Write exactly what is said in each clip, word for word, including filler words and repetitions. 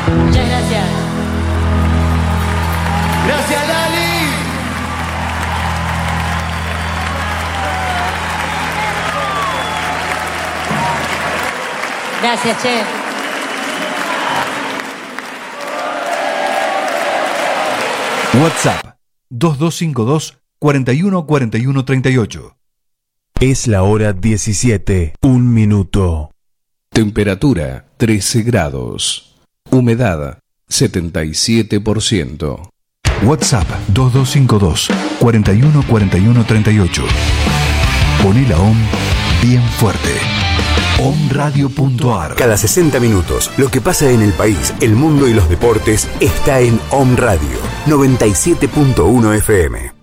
Muchas gracias. Gracias, Lali. Gracias, che. WhatsApp dos dos cinco dos, cuatro uno cuatro uno tres ocho. Es la hora diecisiete, un minuto. Temperatura trece grados. Humedad setenta y siete por ciento. WhatsApp dos dos cinco dos, cuatro uno cuatro uno tres ocho. Poné la O M bien fuerte. omradio punto a r. Cada sesenta minutos, lo que pasa en el país, el mundo y los deportes está en O M Radio noventa y siete punto uno F M.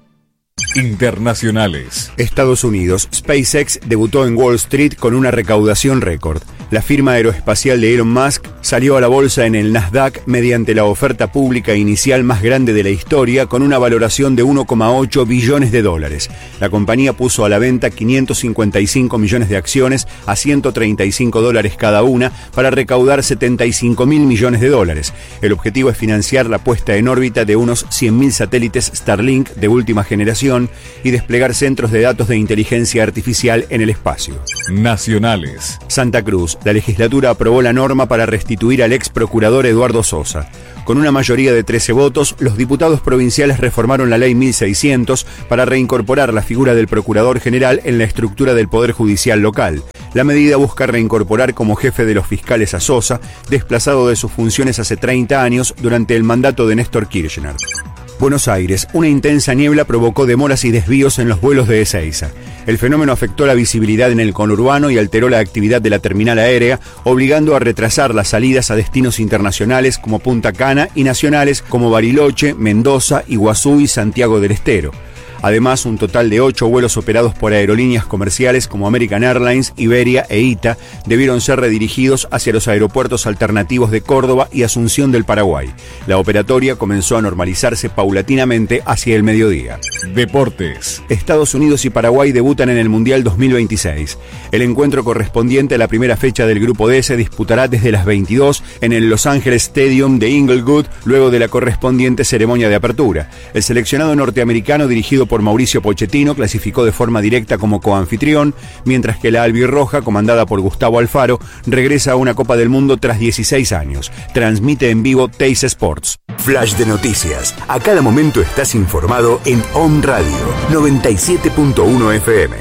Internacionales. Estados Unidos. SpaceX debutó en Wall Street con una recaudación récord. La firma aeroespacial de Elon Musk salió a la bolsa en el Nasdaq mediante la oferta pública inicial más grande de la historia, con una valoración de uno coma ocho billones de dólares. La compañía puso a la venta quinientos cincuenta y cinco millones de acciones a ciento treinta y cinco dólares cada una para recaudar setenta y cinco mil millones de dólares. El objetivo es financiar la puesta en órbita de unos cien mil satélites Starlink de última generación y desplegar centros de datos de inteligencia artificial en el espacio. Nacionales. Santa Cruz. La legislatura aprobó la norma para restituir al ex procurador Eduardo Sosa. Con una mayoría de trece votos, los diputados provinciales reformaron la ley mil seiscientos para reincorporar la figura del procurador general en la estructura del Poder Judicial local. La medida busca reincorporar como jefe de los fiscales a Sosa, desplazado de sus funciones hace treinta años durante el mandato de Néstor Kirchner. Buenos Aires. Una intensa niebla provocó demoras y desvíos en los vuelos de Ezeiza. El fenómeno afectó la visibilidad en el conurbano y alteró la actividad de la terminal aérea, obligando a retrasar las salidas a destinos internacionales como Punta Cana y nacionales como Bariloche, Mendoza, Iguazú y Santiago del Estero. Además, un total de ocho vuelos operados por aerolíneas comerciales como American Airlines, Iberia e I T A debieron ser redirigidos hacia los aeropuertos alternativos de Córdoba y Asunción del Paraguay. La operatoria comenzó a normalizarse paulatinamente hacia el mediodía. Deportes. Estados Unidos y Paraguay debutan en el Mundial dos mil veintiséis. El encuentro correspondiente a la primera fecha del Grupo D se disputará desde las veintidós en el Los Angeles Stadium de Inglewood, luego de la correspondiente ceremonia de apertura. El seleccionado norteamericano, dirigido por Mauricio Pochettino, clasificó de forma directa como coanfitrión, mientras que la albirroja, comandada por Gustavo Alfaro, regresa a una Copa del Mundo tras dieciséis años. Transmite en vivo Teis Sports. Flash de noticias. A cada momento estás informado en O M Radio noventa y siete punto uno F M.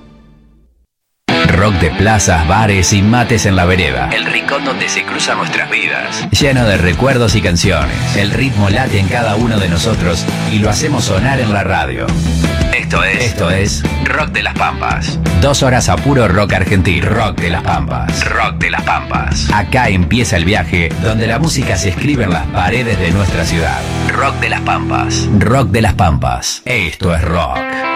Rock de plazas, bares y mates en la vereda. El rincón donde se cruzan nuestras vidas. Lleno de recuerdos y canciones. El ritmo late en cada uno de nosotros y lo hacemos sonar en la radio. Esto es, esto es Rock de las Pampas. Dos horas a puro rock argentino. Rock de las Pampas. Rock de las Pampas. Acá empieza el viaje donde la música se escribe en las paredes de nuestra ciudad. Rock de las Pampas. Rock de las Pampas. Esto es rock.